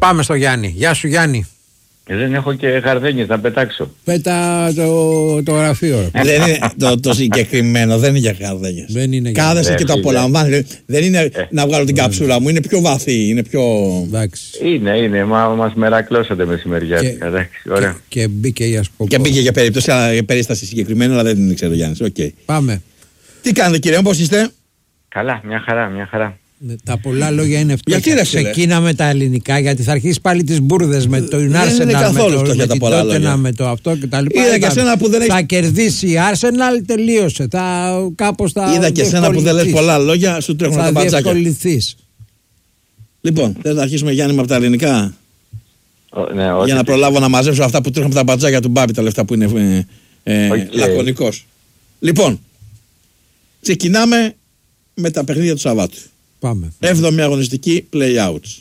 Πάμε στο Γιάννη. Γεια σου Γιάννη. Δεν έχω και γαρδένιες να πετάξω. Πέτα το γραφείο. Δεν είναι το συγκεκριμένο, δεν είναι για γαρδένιες. Κάθεσαι και το απολαμβάνει. Δεν είναι να βγάλω την καψούρα μου, είναι πιο βαθύ, είναι πιο... Είναι, μας μερακλώσατε μεσημεριάτικα. Και μπήκε για σκοπό. Και μπήκε για περίπτωση, για περίσταση συγκεκριμένη, αλλά δεν την ξέρω Γιάννης. Πάμε. Τι κάνετε κύριε, πώς είστε? Καλά, μια χαρά. Τα πολλά λόγια είναι αυτό. Γιατί ξεκίνα με τα ελληνικά, γιατί θα αρχίσει πάλι τις μπουρδες με το Arsenal, με την Tottenham, με το αυτό κτλ. Θα κερδίσει η Arsenal, τελείωσε. Είδα και εσένα που δεν λες πολλά λόγια, σου τρέχουν τα μπατζάκια. Θα διευκολυνθείς. Λοιπόν, θες να αρχίσουμε Γιάννη με από τα ελληνικά? Ναι, για να προλάβω να μαζέψω αυτά που τρέχουν από τα μπατζάκια του Μπάμπη, τα λεφτά που είναι λακωνικός. Λοιπόν, ξεκινάμε με τα παιχνίδια του Σαββάτου. Πάμε. 7η αγωνιστική play-outs.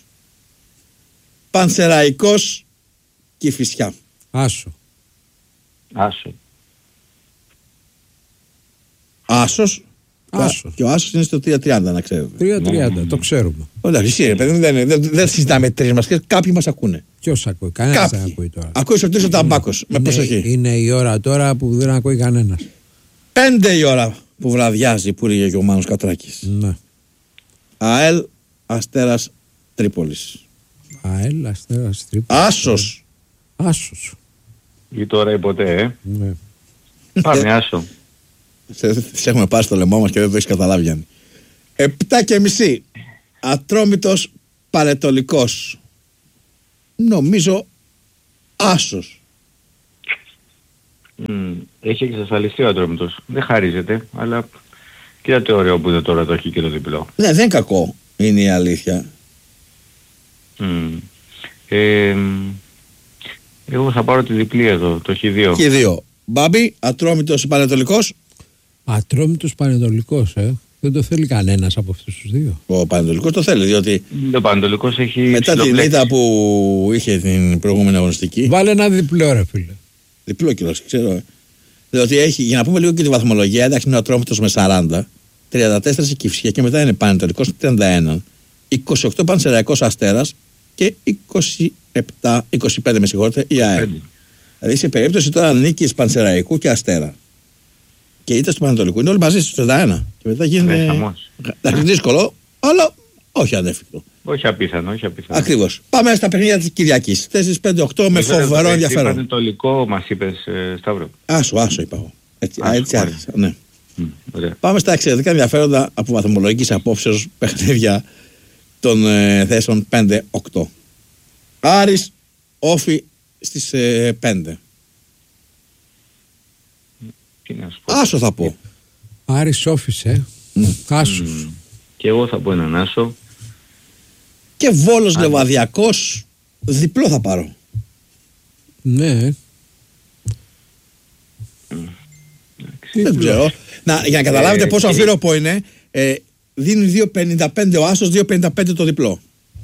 Πανσεραϊκός Κηφισιά. Άσος. Και ο Άσος είναι στο 3.30 να ξέρετε. 3.30, το ξέρουμε. Εντάξει, δεν συζητάμε τρεις μας, κάποιοι μας ακούνε. Ποιος ακούει? Κανένας δεν ακούει τώρα. Ακούει ο Τίσο Ταμπάκος, με προσοχή. Είναι η ώρα τώρα που δεν ακούει κανένας. 5 η ώρα που βραδιάζει, που έλεγε και ο Μάνος Κατράκης. Ναι. ΑΕΛ Αστέρας Τρίπολης. ΑΕΛ Αστέρας Τρίπολης. Άσος. Ή τώρα ή ποτέ, Ναι. Πάμε Άσο. Σε έχουμε πάρει στο λαιμό μας και δεν το έχεις καταλάβει Γιάννη. 7:30 Ατρόμητος Πανετολικός. Νομίζω Άσος. Έχει εξασφαλιστεί ο Ατρόμητος. Δεν χαρίζεται, αλλά κοίτα το ωραίο που είναι τώρα το έχει και το διπλό. Ναι, δεν είναι κακό, είναι η αλήθεια. Εγώ θα πάρω τη διπλή εδώ, το Χ2. Χ2. Μπάμπη, Ατρόμητος Πανετολικός. Ατρόμητος Πανετολικός, δεν το θέλει κανένας από αυτούς τους δύο. Ο Πανετολικός το θέλει, διότι ο Πανετολικός έχει μετά την ήττα που είχε την προηγούμενη αγωνιστική. Βάλε ένα διπλό ρε φίλε. Διπλό κιλός, ξέρω. Διότι έχει, για να πούμε λίγο και τη βαθμολογία, εντάξει είναι ο Ατρόμητος με 40, 34 η Κηφισιά και μετά είναι Πανετολικός με 31, 28 Πανσεραϊκός Αστέρας και 25 με συγχωρείτε η ΑΕΛ. Δηλαδή σε περίπτωση τώρα νίκης Πανσεραϊκού και Αστέρα και ήττας του Πανετολικού είναι όλοι μαζί στους 31 και μετά γίνεται δύσκολο, αλλά όχι ανέφικτο. Όχι απίθανο. Ακριβώς. Πάμε στα παιχνίδια της Κυριακής. 4-5-8 με φοβερό ενδιαφέρον. Πανετολικό μας είπες, Σταύρο. Άσο είπα εγώ. Έτσι άρχισα. Ναι. Πάμε στα εξαιρετικά ενδιαφέροντα από βαθμολογικής απόψεως παιχνίδια των θέσεων 5-8. Άρης Όφη στις 5. Άσο θα πω. Άρης Όφης, Άσος. Και εγώ θα πω έναν Άσο. Και Βόλος Λεβαδιακός, διπλό θα πάρω. Ναι. Δεν ξέρω. Για να καταλάβετε πόσο αμφίροπο είναι, δίνει 2.55 ο Άσος, 2.55 το διπλό.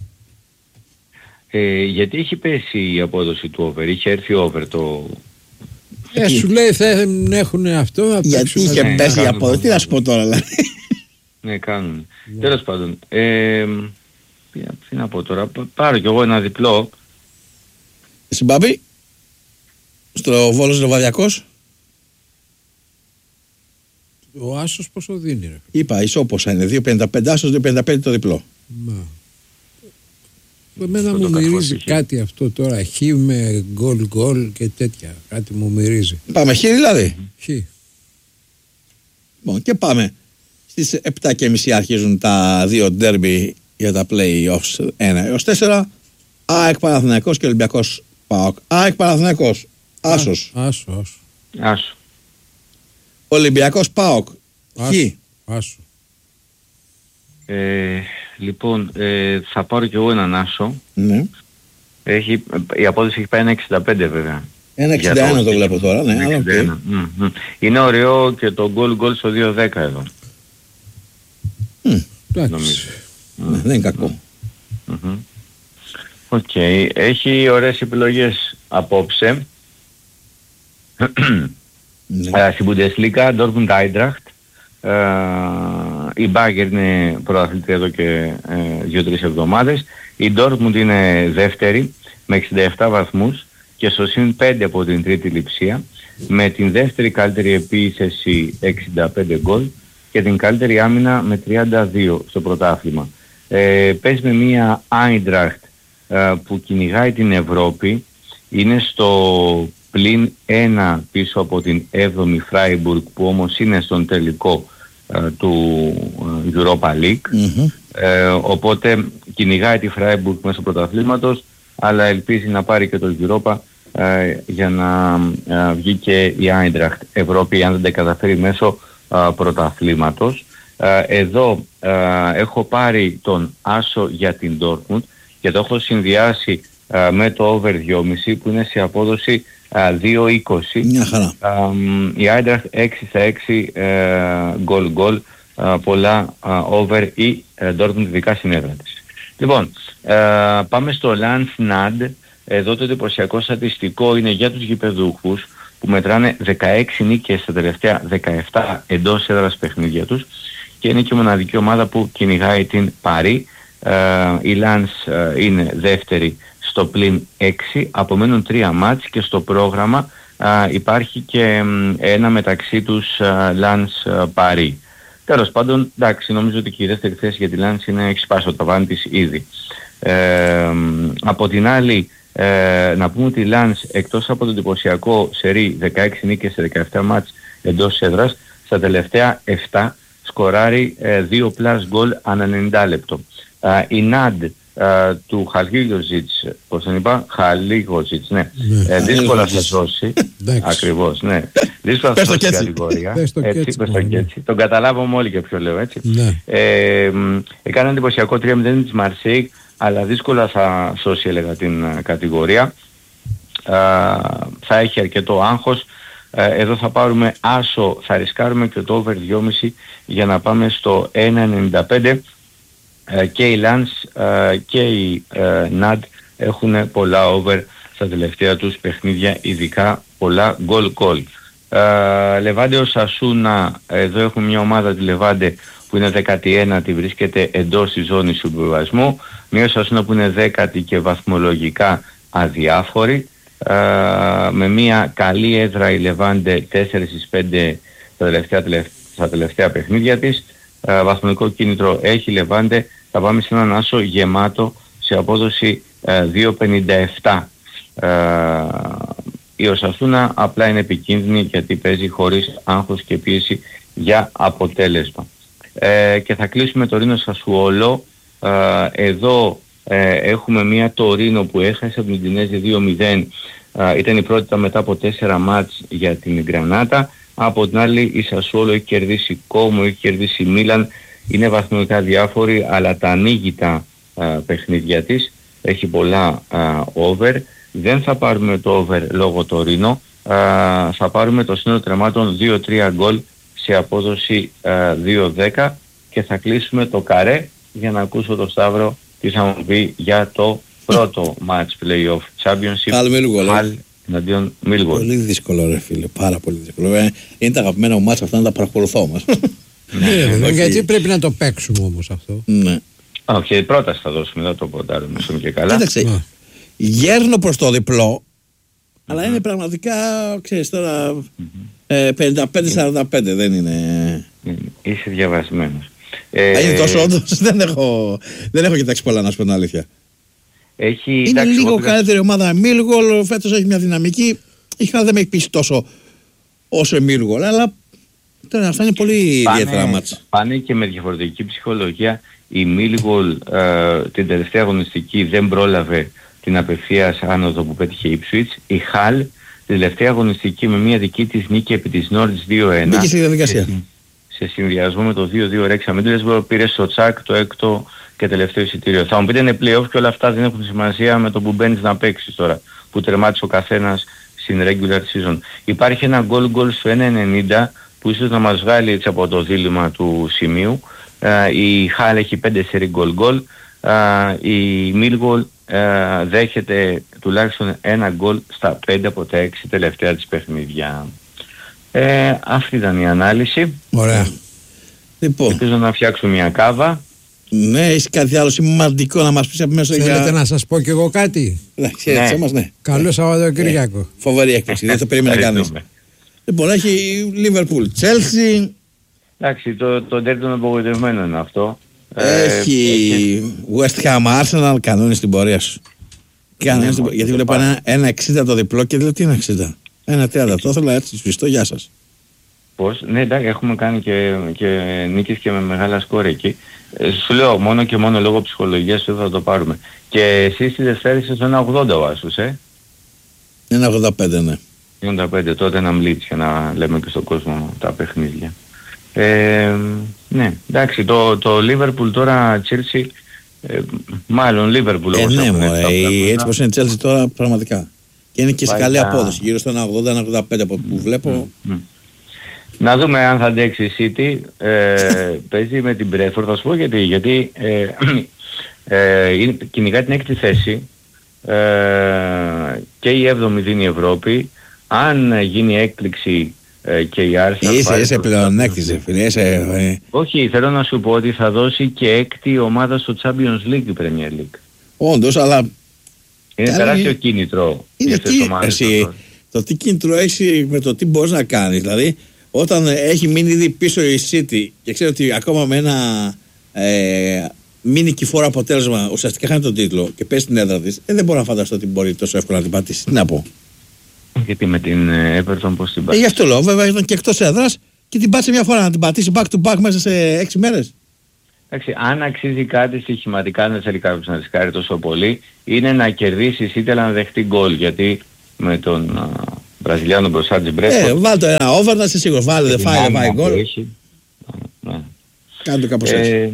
Γιατί έχει πέσει η απόδοση του over, είχε έρθει over το... Σου λέει δεν έχουν αυτό. Γιατί είχε πέσει η απόδοση, τι να σου πω τώρα δηλαδή. Ναι, κάνουν. Τέλος πάντων, τι να πω τώρα, πάρω κι εγώ ένα διπλό. Εσύ Μπάμπη, στο Βόλος Λεβαδιακός. Ο Άσος πόσο δίνει ρε? Είπα ισόποσα είναι, 2.55 Άσος, 2.55 το διπλό. Εμένα μου μυρίζει κάτι αυτό τώρα, χ με γκολ και τέτοια, κάτι μου μυρίζει. Πάμε χ δηλαδή. Χ. Λοιπόν, και πάμε. Στις 7:30 αρχίζουν τα δύο ντέρμπι για τα play-offs 1-4. ΑΕΚ Παναθηναϊκός και Ολυμπιακός ΠΑΟΚ. ΑΕΚ Παναθηναϊκός. Άσος. Άσο. Ολυμπιακός ΠΑΟΚ. Χ. Άσο. Λοιπόν, θα πάρω κι εγώ έναν Άσο. Ναι. Η απόδοση έχει πάει 1.65 βέβαια. 1.61 το βλέπω τώρα, ναι. 1.61. Είναι ωραίο και το γκολ στο 2.10 εδώ. Εντάξει. Δεν είναι κακό. Οκ. Έχει ωραίες επιλογές απόψε. Στην Bundesliga, Dortmund Eintracht, η Bayern είναι πρωταθλήτρια εδώ και 2-3 εβδομάδες. Η Dortmund είναι δεύτερη με 67 βαθμούς και στο συν 5 από την τρίτη Λειψία, με την δεύτερη καλύτερη επίθεση 65 γκολ και την καλύτερη άμυνα με 32 στο πρωτάθλημα. Παίζει με μια Eintracht που κυνηγάει την Ευρώπη, είναι στο πλην 1 πίσω από την 7η Freiburg, που όμως είναι στον τελικό του Europa League. Οπότε κυνηγάει τη Freiburg μέσω πρωταθλήματος, αλλά ελπίζει να πάρει και το Europa για να βγει και η Eintracht Ευρώπη, αν δεν τα καταφέρει μέσω πρωταθλήματος. Εδώ έχω πάρει τον άσο για την Dortmund και το έχω συνδυάσει με το over 2,5 που είναι σε απόδοση 2,20. Μια χαρά. Η Eintracht 6-6 γκολ, πολλά over η Dortmund ειδικά στην έδρα της. Λοιπόν, πάμε στο Lance Nad. Εδώ το εντυπωσιακό στατιστικό είναι για τους γηπεδούχους που μετράνε 16 νίκες στα τελευταία 17 εντός έδρας παιχνίδια τους και είναι και η μοναδική ομάδα που κυνηγάει την Παρί. Η Lance είναι δεύτερη στο πλην 6, απομένουν 3 μάτς και στο πρόγραμμα υπάρχει και ένα μεταξύ τους Lance Παρί. Τέλος πάντων, εντάξει, νομίζω ότι και η δεύτερη θέση για τη Lance έχει σπάσει το ταβάνι της ήδη. Από την άλλη, να πούμε ότι η Lance, εκτός από το εντυπωσιακό σερί 16 νίκες σε 17 μάτς εντός έδρας, στα τελευταία 7 σκοράρει 2 πλάς γκολ ανά 90 λεπτό. Η Nad του Χαλίγοζιτς, πώς τον είπα, Χαλίγοζιτς, ναι, δύσκολα θα σώσει, ακριβώς, ναι, δύσκολα θα σώσει την κατηγορία, έτσι, πες το και έτσι, τον καταλάβουμε όλοι και ποιο λέω, έτσι. Έκανε εντυπωσιακό 3-0 της Μαρσέικ, αλλά δύσκολα θα σώσει, έλεγα, την κατηγορία. Θα έχει αρκετό άγχος. Εδώ θα πάρουμε άσο, θα ρισκάρουμε και το over 2,5 για να πάμε στο 1,95. Και η Lance και η Nad έχουν πολλά over στα τελευταία τους παιχνίδια, ειδικά πολλά γκολ. Λεβάντε Οσασούνα, εδώ έχουμε μια ομάδα, τη Λεβάντε, που είναι 19η, βρίσκεται εντός της ζώνης συμπιβασμού. Μια Οσασούνα που είναι 10η και βαθμολογικά αδιάφορη. Με μια καλή έδρα η Λεβάντε 4-5 στα τελευταία παιχνίδια της. Βαθμολογικό κίνητρο έχει η Λεβάντε. Θα πάμε σε έναν άσο γεμάτο σε απόδοση 2,57. Η Οσασούνα απλά είναι επικίνδυνη γιατί παίζει χωρίς άγχος και πίεση για αποτέλεσμα. Και θα κλείσουμε το Ρήνο Σασουόλο. Εδώ έχουμε μια Τωρίνο που έχασε από την Udinese 2-0. Ήταν η πρώτη μετά από 4 μάτς για την Γκρανάτα. Από την άλλη η Σασουόλο έχει κερδίσει Κόμο, έχει κερδίσει Μίλαν. Είναι βαθμολογικά διάφορη, αλλά τα ανοίγητα παιχνίδια της έχει πολλά over. Δεν θα πάρουμε το over λόγω Τωρίνο. Θα πάρουμε το σύνολο τερμάτων 2-3 γκολ σε απόδοση 2-10 και θα κλείσουμε το καρέ για να ακούσω το Σταύρο τι θα μου πει για το πρώτο match play-off Championship. Χαλ εναντίον Millwall. Πολύ δύσκολο, ρε φίλε, πάρα πολύ δύσκολο. Είναι τα αγαπημένα μου μάτς αυτά, να τα παρακολουθώ μας. Γιατί πρέπει να το παίξουμε όμως αυτό. Ναι. Όχι, πρόταση θα δώσουμε, δεν το ποντάρουμε και καλά. Κοίταξε, γέρνω προς το διπλό, αλλά είναι πραγματικά, ξέρεις τώρα, 55-45 δεν είναι. Είσαι διαβασμένος. Είναι τόσο όντως, δεν έχω κοιτάξει πολλά, να σου πω την αλήθεια. Είναι εντάξει, λίγο καλύτερη ομάδα Millwall, φέτος έχει μια δυναμική, δεν με έχει πείσει τόσο όσο η Millwall, αλλά τώρα αυτά είναι πολύ ιδιαίτερα μάτς. Πάνε και με διαφορετική ψυχολογία. Η Millwall την τελευταία αγωνιστική δεν πρόλαβε την απευθείας άνοδο που πέτυχε η Ipswich. Η Χαλ την τελευταία αγωνιστική με μια δική της νίκη επί της Norwich 2-1. Μπήκε στη διαδικασία. Σε συνδυασμό με το 2-2 Ρέξα Middlesbrough πήρε στο τσάκ το έκτο και τελευταίο εισιτήριο. Θα μου πείτε είναι play-off και όλα αυτά δεν έχουν σημασία με το που μπαίνεις να παίξεις τώρα, που τερμάτισε ο καθένας στην regular season. Υπάρχει ένα goal στο 1.90 που ίσως να μας βγάλει έτσι από το δίλημμα του σημείου. Η Χάλ έχει 5 σερί γκολ. Η Millwall δέχεται τουλάχιστον ένα γκολ στα 5 από τα 6 τελευταία της παιχνίδια. Αυτή ήταν η ανάλυση. Ωραία. Λοιπόν. Ελπίζω να φτιάξουμε μια κάβα. Ναι, έχει κάτι άλλο σημαντικό να μας πεις από μέσα? Θέλετε να σας πω κι εγώ κάτι? Ναι. Καλό Σαββατοκύριακο. Φοβερή έκπληξη, δεν το περίμενε κανείς. Λοιπόν, έχει Liverpool, Chelsea. Εντάξει, το ντέρμπι των απογοητευμένων είναι αυτό. Έχει West Ham, Arsenal, κανόνες στην πορεία σου. Γιατί βλέπω ένα 60 το διπλό και λέω τι είναι 60. Ένα 30, το ήθελα έτσι, σβηστό, γεια σας. Πώς, ναι, εντάξει, έχουμε κάνει και νίκες και με μεγάλα σκόρ εκεί. Σου λέω μόνο και μόνο λόγω ψυχολογίας δεν θα το πάρουμε. Και εσείς τη Δευτέρα είσαι στο 1,80 ο Άσους, 1,85, ναι. 95, τότε ένα μλίτς για να λέμε και στον κόσμο τα παιχνίδια. Ναι, εντάξει, το Liverpool τώρα, Chelsea, μάλλον Liverpool. Ναι, έτσι πως είναι Chelsea τώρα πραγματικά. Και είναι και σε καλή απόδοση, γύρω στο 1,80-1,85 από που βλέπω. Να δούμε αν θα αντέξει η City. Παίζει με την Brentford, θα σου πω γιατί κυνηγά την 6η θέση και η 7η δίνει η Ευρώπη. Αν γίνει έκπληξη και η Arsenal... Είσαι πλεονέκτης, φίλε. Όχι, θέλω να σου πω ότι θα δώσει και 6η ομάδα στο Champions League η Premier League. Όντως, αλλά... Είναι τεράστιο κίνητρο για αυτές τις ομάδες. Το τι κίνητρο έχει με το τι μπορείς να κάνεις. Δηλαδή, όταν έχει μείνει ήδη πίσω η City και ξέρει ότι ακόμα με ένα μη νικηφόρο αποτέλεσμα ουσιαστικά χάνει τον τίτλο και παίζει την έδρα της, δεν μπορώ να φανταστώ ότι μπορεί τόσο εύκολα να την πατήσει. Τι να πω. Γιατί με την Everton πώς την πατήσει. Γι' αυτό λέω, βέβαια ήταν και εκτός έδρας και την πάτησε μια φορά να την πατήσει back to back μέσα σε 6 μέρες. Εντάξει, αν αξίζει κάτι στοιχηματικά, δεν θέλει κάποιος να ρισκάρει τόσο πολύ, είναι να κερδίσει είτε να δεχτεί γκολ. Γιατί με τον Βραζιλιάνο μπροστά της Brentford. Βάλτε ένα over να είσαι σίγουρος. Βάλτε, δεν φάει γκολ. Κάντε κάπως έτσι.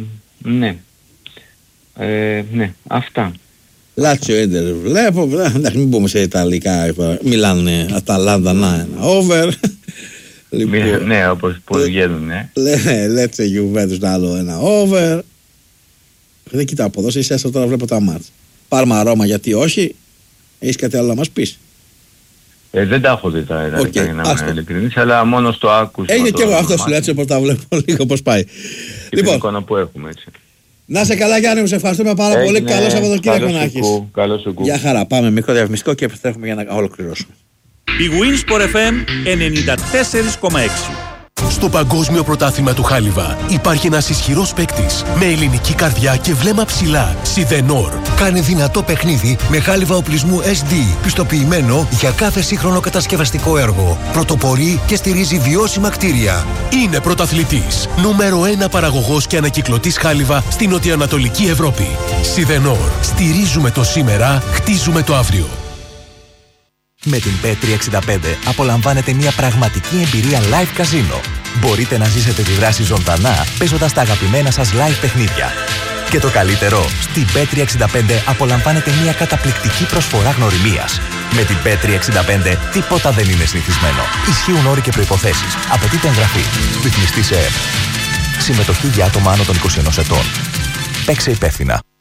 Ναι, αυτά. Λάτσιο Ίντερ βλέπω. Εντάξει, μην πούμε σε Ιταλικά. Μιλάνε Αταλάντα, να ένα over. Ναι, όπως βγαίνουν, ναι. Λέτσε Γιουβέντους να άλλο ένα over. Δεν κοιτάω από εδώ, είσαι έσαι τώρα βλέπω τα μάτς. Πάρμα Ρώμα, γιατί όχι. Έχεις κάτι άλλο να μας πεις? Δεν τα έχω δει τα έδρα για να είμαι ειλικρινής, αλλά μόνο στο άκουσμα. Έγινε και εγώ αυτό σου λέω, έτσι όπως τα βλέπω λίγο πώς πάει. Λοιπόν, την εικόνα που έχουμε έτσι. Να σε καλά Γιάννη μου, σε ευχαριστούμε πάρα πολύ. Καλό Σαββατοκύριακο να έχεις. Καλό σου κου. Γεια χαρά, πάμε μικρό διαφημιστικό και επιστρέφουμε για να ολοκληρώσουμε. Η Winsport FM 94,6. Στο Παγκόσμιο Πρωτάθλημα του Χάλιβα υπάρχει ένας ισχυρός παίκτης με ελληνική καρδιά και βλέμμα ψηλά. Σιδενόρ. Κάνει δυνατό παιχνίδι με χάλιβα οπλισμού SD, πιστοποιημένο για κάθε σύγχρονο κατασκευαστικό έργο. Πρωτοπορεί και στηρίζει βιώσιμα κτίρια. Είναι πρωταθλητής. Νούμερο 1 παραγωγός και ανακυκλωτής χάλιβα στην νοτιοανατολική Ευρώπη. Σιδενόρ. Στηρίζουμε το σήμερα, χτίζουμε το αύριο. Με την Bet365 απολαμβάνετε μια πραγματική εμπειρία live καζίνο. Μπορείτε να ζήσετε τη δράση ζωντανά παίζοντας τα αγαπημένα σας live παιχνίδια. Και το καλύτερο, στην Bet365 απολαμβάνετε μια καταπληκτική προσφορά γνωριμίας. Με την Bet365 τίποτα δεν είναι συνηθισμένο. Ισχύουν όροι και προϋποθέσεις. Απαιτείται εγγραφή. Ρυθμιστή σε ΕΕΠ. Συμμετοχή για άτομα άνω των 21 ετών. Παίξε υπεύθυνα.